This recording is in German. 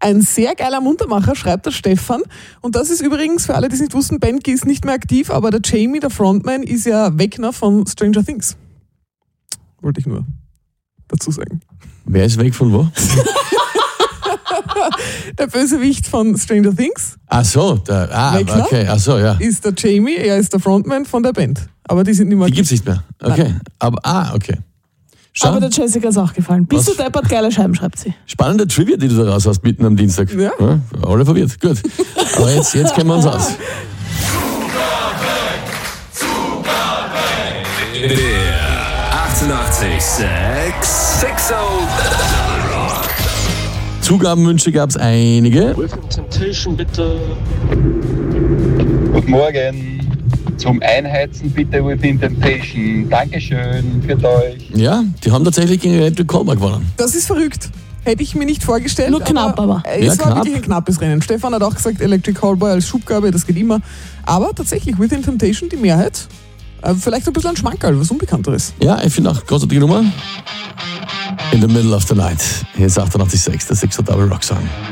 Ein sehr geiler Muntermacher, schreibt der Stefan. Und das ist übrigens, für alle, die es nicht wussten, Bandke ist nicht mehr aktiv, aber der Jamie, der Frontman, ist ja Wegner von Stranger Things. Wollte ich nur dazu sagen. Wer ist weg von wo? Der Bösewicht von Stranger Things. Ach so, Wegner okay, ach so, ja. ist der Jamie, er ist der Frontman von der Band. Aber die sind nicht mehr Die gibt's nicht mehr. Okay. Okay. Schau, Aber der Jessica ist auch gefallen. Bist du deppert, geile Scheiben, schreibt sie. spannende Trivia, die du da raus hast mitten am Dienstag. Ja. Alle verwirrt, gut. Aber jetzt kennen wir uns aus. Der 88,6 Zugabenwünsche gab's einige. Welcome Temptation, bitte. Guten Morgen. Zum Einheizen bitte Within Temptation. Dankeschön für euch. Ja, die haben tatsächlich gegen Electric Callback gewonnen. Das ist verrückt. Hätte ich mir nicht vorgestellt. Nur knapp, aber. Es Ja, war knapp. wirklich ein knappes Rennen. Stefan hat auch gesagt, Electric Callboy als Schubgabe, das geht immer. Aber tatsächlich, Within Temptation, die Mehrheit. Vielleicht ein bisschen ein Schmankerl, was Unbekannteres. Ja, ich finde auch großartige Nummer. In the middle of the night. Hier ist 88,6, der 6er Double Rock Song.